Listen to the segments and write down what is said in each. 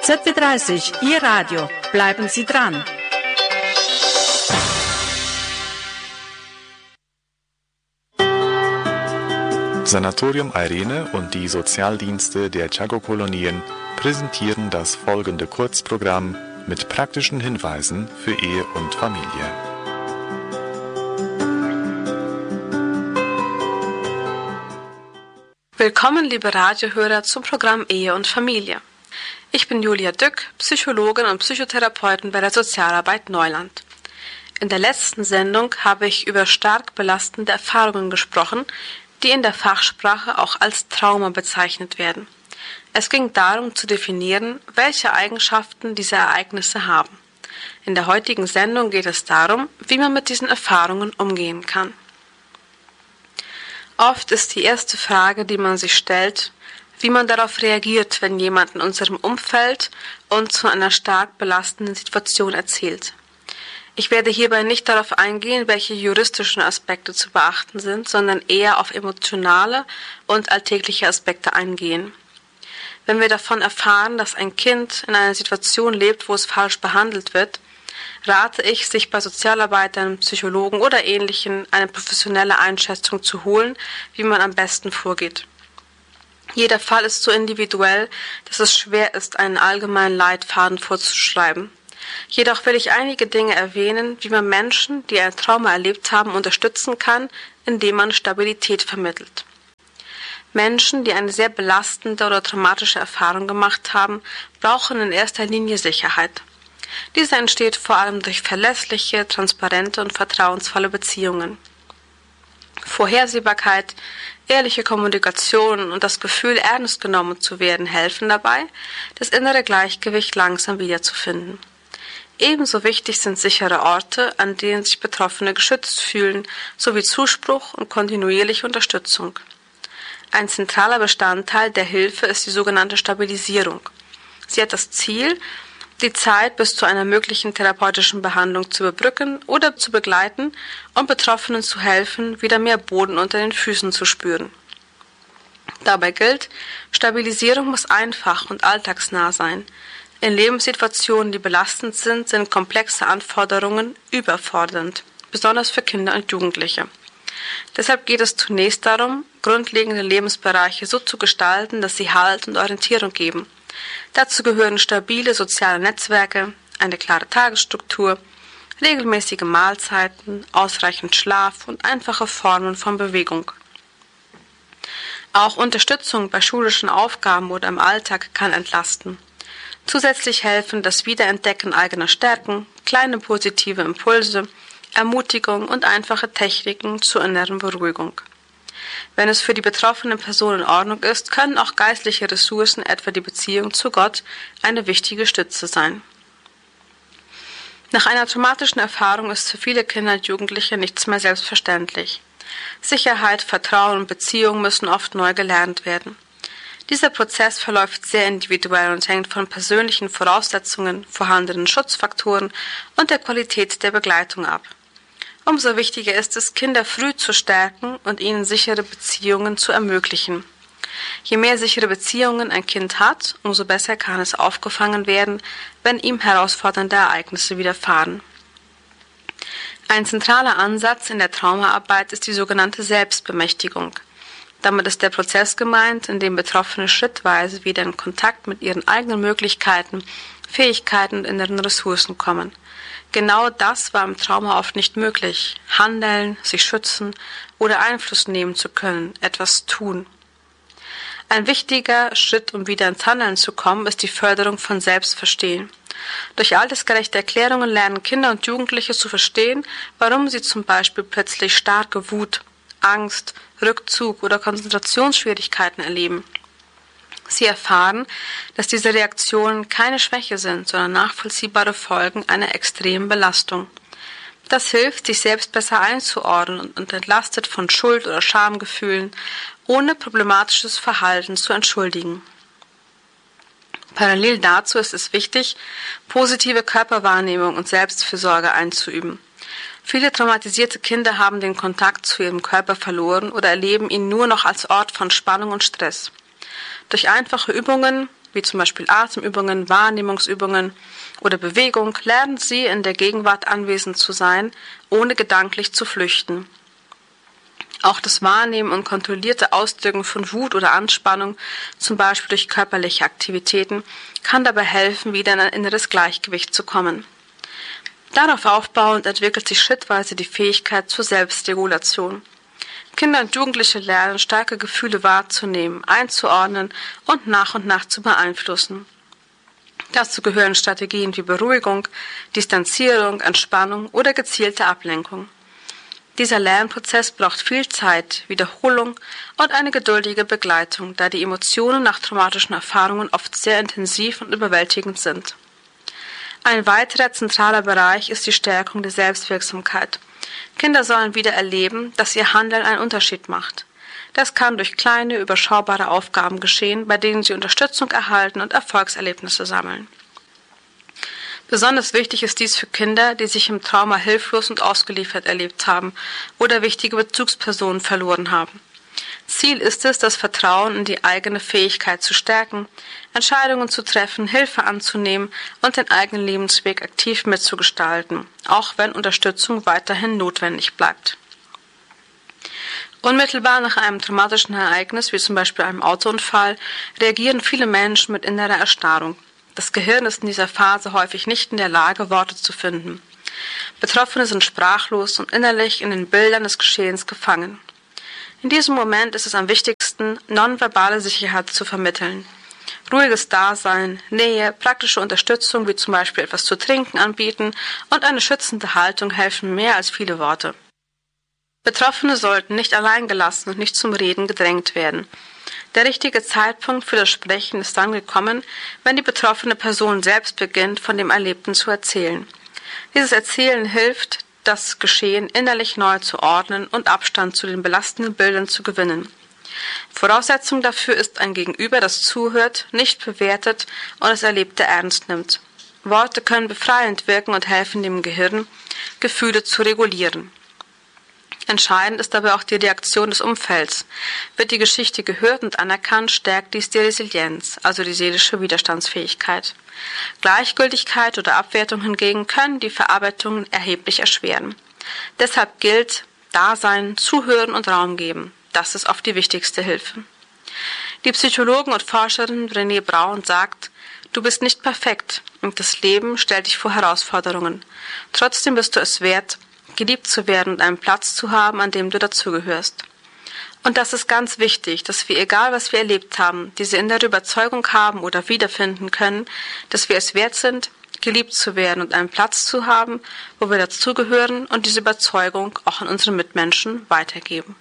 ZB30, Ihr Radio. Bleiben Sie dran. Sanatorium Irene und die Sozialdienste der Chaco-Kolonien präsentieren das folgende Kurzprogramm mit praktischen Hinweisen für Ehe und Familie. Willkommen, liebe Radiohörer, zum Programm Ehe und Familie. Ich bin Julia Dück, Psychologin und Psychotherapeutin bei der Sozialarbeit Neuland. In der letzten Sendung habe ich über stark belastende Erfahrungen gesprochen, die in der Fachsprache auch als Trauma bezeichnet werden. Es ging darum zu definieren, welche Eigenschaften diese Ereignisse haben. In der heutigen Sendung geht es darum, wie man mit diesen Erfahrungen umgehen kann. Oft ist die erste Frage, die man sich stellt, wie man darauf reagiert, wenn jemand in unserem Umfeld uns von einer stark belastenden Situation erzählt. Ich werde hierbei nicht darauf eingehen, welche juristischen Aspekte zu beachten sind, sondern eher auf emotionale und alltägliche Aspekte eingehen. Wenn wir davon erfahren, dass ein Kind in einer Situation lebt, wo es falsch behandelt wird, rate ich, sich bei Sozialarbeitern, Psychologen oder Ähnlichen eine professionelle Einschätzung zu holen, wie man am besten vorgeht. Jeder Fall ist so individuell, dass es schwer ist, einen allgemeinen Leitfaden vorzuschreiben. Jedoch will ich einige Dinge erwähnen, wie man Menschen, die ein Trauma erlebt haben, unterstützen kann, indem man Stabilität vermittelt. Menschen, die eine sehr belastende oder traumatische Erfahrung gemacht haben, brauchen in erster Linie Sicherheit. Diese entsteht vor allem durch verlässliche, transparente und vertrauensvolle Beziehungen. Vorhersehbarkeit, ehrliche Kommunikation und das Gefühl, ernst genommen zu werden, helfen dabei, das innere Gleichgewicht langsam wiederzufinden. Ebenso wichtig sind sichere Orte, an denen sich Betroffene geschützt fühlen, sowie Zuspruch und kontinuierliche Unterstützung. Ein zentraler Bestandteil der Hilfe ist die sogenannte Stabilisierung. Sie hat das Ziel, die Zeit bis zu einer möglichen therapeutischen Behandlung zu überbrücken oder zu begleiten und Betroffenen zu helfen, wieder mehr Boden unter den Füßen zu spüren. Dabei gilt, Stabilisierung muss einfach und alltagsnah sein. In Lebenssituationen, die belastend sind komplexe Anforderungen überfordernd, besonders für Kinder und Jugendliche. Deshalb geht es zunächst darum, grundlegende Lebensbereiche so zu gestalten, dass sie Halt und Orientierung geben. Dazu gehören stabile soziale Netzwerke, eine klare Tagesstruktur, regelmäßige Mahlzeiten, ausreichend Schlaf und einfache Formen von Bewegung. Auch Unterstützung bei schulischen Aufgaben oder im Alltag kann entlasten. Zusätzlich helfen das Wiederentdecken eigener Stärken, kleine positive Impulse, Ermutigung und einfache Techniken zur inneren Beruhigung. Wenn es für die betroffene Person in Ordnung ist, können auch geistliche Ressourcen, etwa die Beziehung zu Gott, eine wichtige Stütze sein. Nach einer traumatischen Erfahrung ist für viele Kinder und Jugendliche nichts mehr selbstverständlich. Sicherheit, Vertrauen und Beziehung müssen oft neu gelernt werden. Dieser Prozess verläuft sehr individuell und hängt von persönlichen Voraussetzungen, vorhandenen Schutzfaktoren und der Qualität der Begleitung ab. Umso wichtiger ist es, Kinder früh zu stärken und ihnen sichere Beziehungen zu ermöglichen. Je mehr sichere Beziehungen ein Kind hat, umso besser kann es aufgefangen werden, wenn ihm herausfordernde Ereignisse widerfahren. Ein zentraler Ansatz in der Traumaarbeit ist die sogenannte Selbstbemächtigung. Damit ist der Prozess gemeint, in dem Betroffene schrittweise wieder in Kontakt mit ihren eigenen Möglichkeiten, Fähigkeiten und inneren Ressourcen kommen. Genau das war im Trauma oft nicht möglich. Handeln, sich schützen oder Einfluss nehmen zu können, etwas tun. Ein wichtiger Schritt, um wieder ins Handeln zu kommen, ist die Förderung von Selbstverstehen. Durch altersgerechte Erklärungen lernen Kinder und Jugendliche zu verstehen, warum sie zum Beispiel plötzlich starke Wut, Angst, Rückzug oder Konzentrationsschwierigkeiten erleben. Sie erfahren, dass diese Reaktionen keine Schwäche sind, sondern nachvollziehbare Folgen einer extremen Belastung. Das hilft, sich selbst besser einzuordnen und entlastet von Schuld- oder Schamgefühlen, ohne problematisches Verhalten zu entschuldigen. Parallel dazu ist es wichtig, positive Körperwahrnehmung und Selbstfürsorge einzuüben. Viele traumatisierte Kinder haben den Kontakt zu ihrem Körper verloren oder erleben ihn nur noch als Ort von Spannung und Stress. Durch einfache Übungen, wie zum Beispiel Atemübungen, Wahrnehmungsübungen oder Bewegung, lernen sie in der Gegenwart anwesend zu sein, ohne gedanklich zu flüchten. Auch das Wahrnehmen und kontrollierte Ausdrücken von Wut oder Anspannung, zum Beispiel durch körperliche Aktivitäten, kann dabei helfen, wieder in ein inneres Gleichgewicht zu kommen. Darauf aufbauend entwickelt sich schrittweise die Fähigkeit zur Selbstregulation. Kinder und Jugendliche lernen, starke Gefühle wahrzunehmen, einzuordnen und nach zu beeinflussen. Dazu gehören Strategien wie Beruhigung, Distanzierung, Entspannung oder gezielte Ablenkung. Dieser Lernprozess braucht viel Zeit, Wiederholung und eine geduldige Begleitung, da die Emotionen nach traumatischen Erfahrungen oft sehr intensiv und überwältigend sind. Ein weiterer zentraler Bereich ist die Stärkung der Selbstwirksamkeit. Kinder sollen wieder erleben, dass ihr Handeln einen Unterschied macht. Das kann durch kleine, überschaubare Aufgaben geschehen, bei denen sie Unterstützung erhalten und Erfolgserlebnisse sammeln. Besonders wichtig ist dies für Kinder, die sich im Trauma hilflos und ausgeliefert erlebt haben oder wichtige Bezugspersonen verloren haben. Ziel ist es, das Vertrauen in die eigene Fähigkeit zu stärken, Entscheidungen zu treffen, Hilfe anzunehmen und den eigenen Lebensweg aktiv mitzugestalten, auch wenn Unterstützung weiterhin notwendig bleibt. Unmittelbar nach einem traumatischen Ereignis, wie zum Beispiel einem Autounfall, reagieren viele Menschen mit innerer Erstarrung. Das Gehirn ist in dieser Phase häufig nicht in der Lage, Worte zu finden. Betroffene sind sprachlos und innerlich in den Bildern des Geschehens gefangen. In diesem Moment ist es am wichtigsten, nonverbale Sicherheit zu vermitteln. Ruhiges Dasein, Nähe, praktische Unterstützung wie zum Beispiel etwas zu trinken anbieten und eine schützende Haltung helfen mehr als viele Worte. Betroffene sollten nicht allein gelassen und nicht zum Reden gedrängt werden. Der richtige Zeitpunkt für das Sprechen ist dann gekommen, wenn die betroffene Person selbst beginnt, von dem Erlebten zu erzählen. Dieses Erzählen hilft, das Geschehen innerlich neu zu ordnen und Abstand zu den belastenden Bildern zu gewinnen. Voraussetzung dafür ist ein Gegenüber, das zuhört, nicht bewertet und das Erlebte ernst nimmt. Worte können befreiend wirken und helfen dem Gehirn, Gefühle zu regulieren. Entscheidend ist dabei auch die Reaktion des Umfelds. Wird die Geschichte gehört und anerkannt, stärkt dies die Resilienz, also die seelische Widerstandsfähigkeit. Gleichgültigkeit oder Abwertung hingegen können die Verarbeitung erheblich erschweren. Deshalb gilt Dasein, Zuhören und Raum geben. Das ist oft die wichtigste Hilfe. Die Psychologin und Forscherin Brené Brown sagt, du bist nicht perfekt und das Leben stellt dich vor Herausforderungen. Trotzdem bist du es wert, geliebt zu werden und einen Platz zu haben, an dem du dazugehörst. Und das ist ganz wichtig, dass wir, egal was wir erlebt haben, diese innere Überzeugung haben oder wiederfinden können, dass wir es wert sind, geliebt zu werden und einen Platz zu haben, wo wir dazugehören und diese Überzeugung auch an unsere Mitmenschen weitergeben.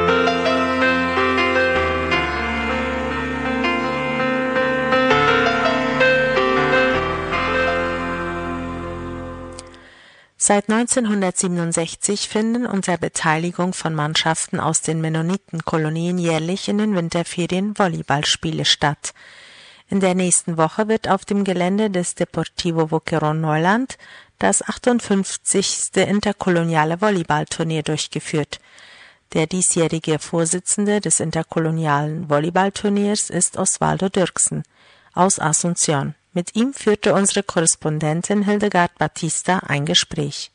Seit 1967 finden unter Beteiligung von Mannschaften aus den Mennonitenkolonien jährlich in den Winterferien Volleyballspiele statt. In der nächsten Woche wird auf dem Gelände des Deportivo Boquerón Neuland das 58. interkoloniale Volleyballturnier durchgeführt. Der diesjährige Vorsitzende des interkolonialen Volleyballturniers ist Osvaldo Dirksen aus Asunción. Mit ihm führte unsere Korrespondentin Hildegard Batista ein Gespräch.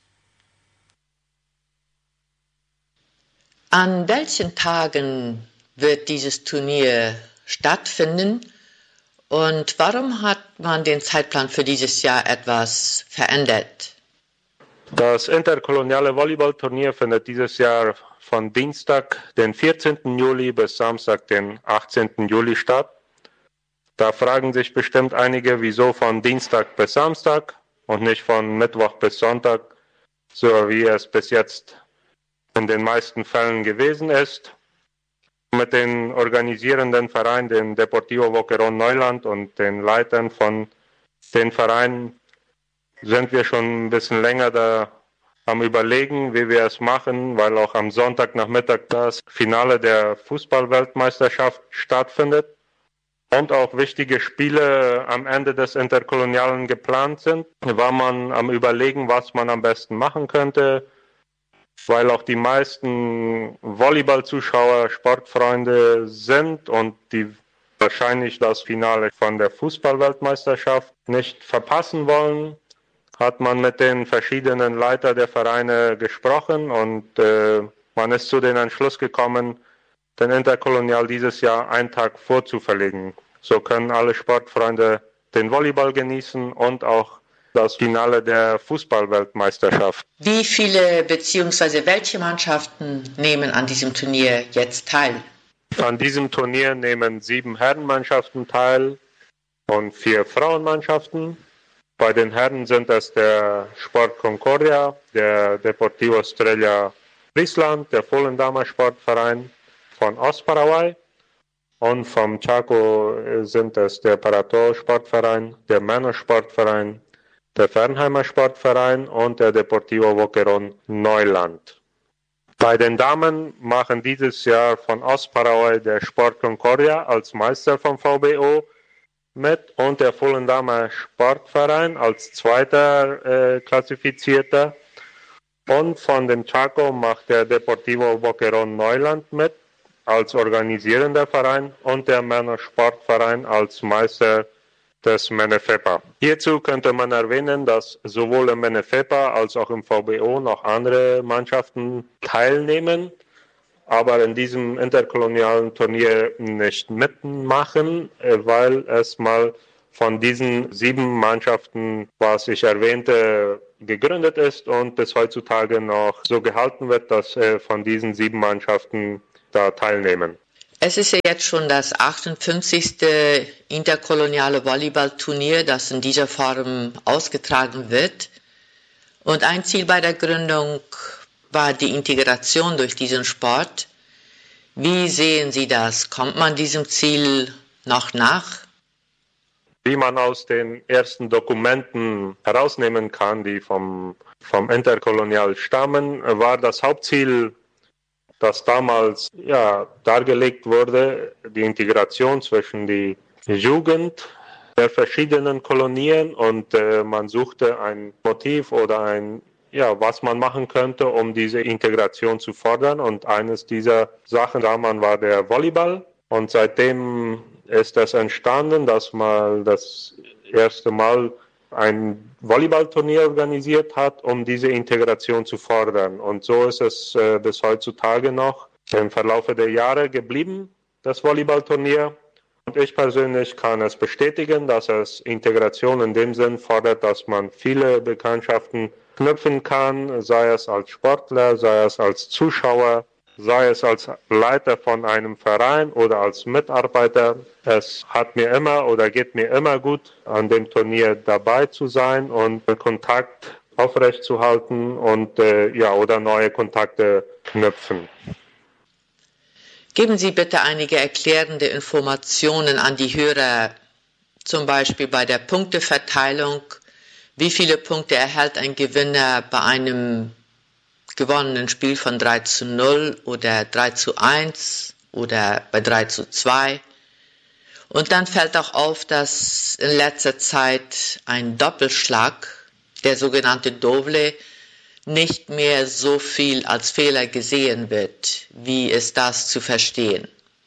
An welchen Tagen wird dieses Turnier stattfinden und warum hat man den Zeitplan für dieses Jahr etwas verändert? Das interkoloniale Volleyballturnier findet dieses Jahr von Dienstag, den 14. Juli bis Samstag, den 18. Juli statt. Da fragen sich bestimmt einige, wieso von Dienstag bis Samstag und nicht von Mittwoch bis Sonntag, so wie es bis jetzt in den meisten Fällen gewesen ist. Mit den organisierenden Vereinen, dem Deportivo Boquerón Neuland und den Leitern von den Vereinen, sind wir schon ein bisschen länger da am Überlegen, wie wir es machen, weil auch am Sonntagnachmittag das Finale der Fußball-Weltmeisterschaft stattfindet. Und auch wichtige Spiele am Ende des Interkolonialen geplant sind, war man am Überlegen, was man am besten machen könnte, weil auch die meisten Volleyball-Zuschauer Sportfreunde sind und die wahrscheinlich das Finale von der Fußballweltmeisterschaft nicht verpassen wollen, hat man mit den verschiedenen Leitern der Vereine gesprochen und man ist zu dem Entschluss gekommen, den Interkolonial dieses Jahr einen Tag vorzuverlegen. So können alle Sportfreunde den Volleyball genießen und auch das Finale der Fußballweltmeisterschaft. Wie viele bzw. welche Mannschaften nehmen an diesem Turnier jetzt teil? An diesem Turnier nehmen 7 Herrenmannschaften teil und 4 Frauenmannschaften. Bei den Herren sind es der Sport Concordia, der Deportivo Estrella Friesland, der Volendama Sportverein von Ostparaguay und vom Chaco sind es der Parato Sportverein, der Männer Sportverein, der Fernheimer Sportverein und der Deportivo Boquerón Neuland. Bei den Damen machen dieses Jahr von Ostparaguay der Sport Concordia als Meister vom VBO mit und der Volendama Sportverein als zweiter Klassifizierter. Und von dem Chaco macht der Deportivo Boquerón Neuland mit als organisierender Verein und der Männer Sportverein als Meister des Menefepa. Hierzu könnte man erwähnen, dass sowohl im Menefepa als auch im VBO noch andere Mannschaften teilnehmen, aber in diesem interkolonialen Turnier nicht mitmachen, weil es mal von diesen 7 Mannschaften, was ich erwähnte, gegründet ist und bis heutzutage noch so gehalten wird, dass von diesen 7 Mannschaften da teilnehmen. Es ist ja jetzt schon das 58. interkoloniale Volleyballturnier, das in dieser Form ausgetragen wird. Und ein Ziel bei der Gründung war die Integration durch diesen Sport. Wie sehen Sie das? Kommt man diesem Ziel noch nach? Wie man aus den ersten Dokumenten herausnehmen kann, die vom Interkolonial stammen, war das Hauptziel, das damals dargelegt wurde, die Integration zwischen die Jugend der verschiedenen Kolonien und man suchte ein Motiv oder was man machen könnte, um diese Integration zu fördern. Und eines dieser Sachen damals war der Volleyball. Und seitdem ist es entstanden, dass man das erste Mal ein Volleyballturnier organisiert hat, um diese Integration zu fördern. Und so ist es bis heutzutage noch im Verlauf der Jahre geblieben, das Volleyballturnier. Und ich persönlich kann es bestätigen, dass es Integration in dem Sinn fordert, dass man viele Bekanntschaften knüpfen kann, sei es als Sportler, sei es als Zuschauer, sei es als Leiter von einem Verein oder als Mitarbeiter. Es hat mir immer oder geht mir immer gut, an dem Turnier dabei zu sein und Kontakt aufrechtzuerhalten und oder neue Kontakte knüpfen. Geben Sie bitte einige erklärende Informationen an die Hörer, zum Beispiel bei der Punkteverteilung. Wie viele Punkte erhält ein Gewinner bei einem gewonnenen Spiel von 3:0 oder 3:1 oder bei 3:2? Und dann fällt auch auf, dass in letzter Zeit ein Doppelschlag, der sogenannte Doble, nicht mehr so viel als Fehler gesehen wird. Wie ist das zu verstehen?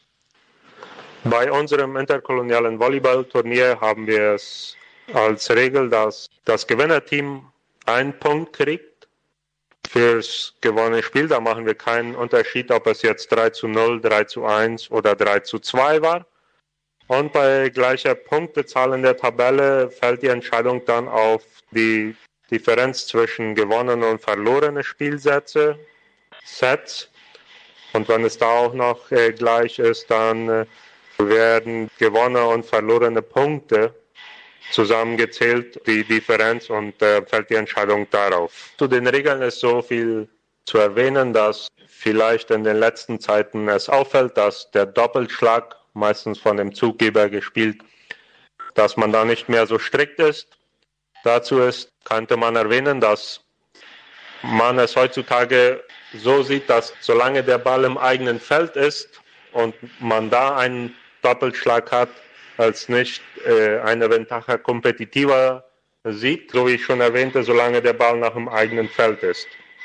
Bei unserem interkolonialen Volleyballturnier haben wir es als Regel, dass das Gewinnerteam einen Punkt kriegt fürs gewonnene Spiel. Da machen wir keinen Unterschied, ob es jetzt 3:0, 3:1 oder 3:2 war. Und bei gleicher Punktezahl in der Tabelle fällt die Entscheidung dann auf die Differenz zwischen gewonnenen und verlorenen Spielsätze, Sets. Und wenn es da auch noch gleich ist, dann werden gewonnene und verlorene Punkte zusammengezählt, die Differenz, und fällt die Entscheidung darauf. Zu den Regeln ist so viel zu erwähnen, dass vielleicht in den letzten Zeiten es auffällt, dass der Doppelschlag meistens von dem Zuggeber gespielt, dass man da nicht mehr so strikt ist. Dazu könnte man erwähnen, dass man es heutzutage so sieht, dass solange der Ball im eigenen Feld ist und man da einen Doppelschlag hat, als nicht eine Ventaja competitiva sieht, so wie ich schon erwähnte, solange der Ball nach dem eigenen Feld ist.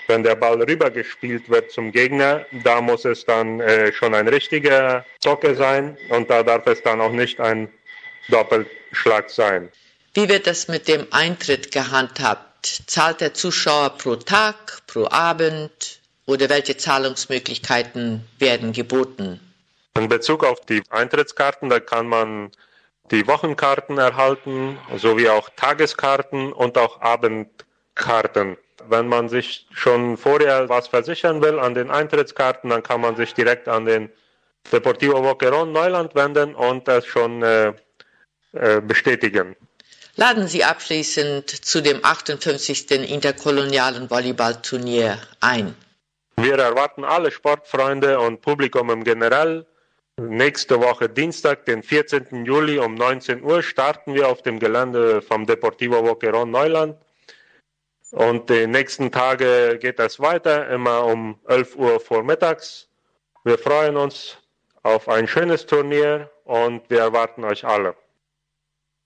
Wenn der Ball rübergespielt wird zum Gegner, da muss es dann schon ein richtiger Tocke sein und da darf es dann auch nicht ein Doppelschlag sein. Wie wird das mit dem Eintritt gehandhabt? Zahlt der Zuschauer pro Tag, pro Abend oder welche Zahlungsmöglichkeiten werden geboten? In Bezug auf die Eintrittskarten, da kann man die Wochenkarten erhalten, sowie auch Tageskarten und auch Abendkarten. Wenn man sich schon vorher was versichern will an den Eintrittskarten, dann kann man sich direkt an den Deportivo Boquerón Neuland wenden und das schon bestätigen. Laden Sie abschließend zu dem 58. interkolonialen Volleyballturnier ein. Wir erwarten alle Sportfreunde und Publikum im Generell. Nächste Woche Dienstag, den 14. Juli um 19 Uhr starten wir auf dem Gelände vom Deportivo Boquerón Neuland. Und die nächsten Tage geht es weiter, immer um 11 Uhr vormittags. Wir freuen uns auf ein schönes Turnier und wir erwarten euch alle.